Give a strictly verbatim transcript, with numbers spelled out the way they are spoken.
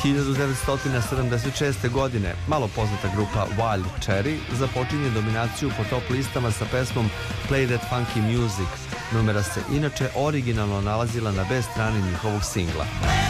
hiljadu devetsto sedamdeset šeste. godine malo poznata grupa Wild Cherry započinje dominaciju po top listama sa pesmom Play That Funky Music. Numera se inače originalno nalazila na B strani njihovog singla.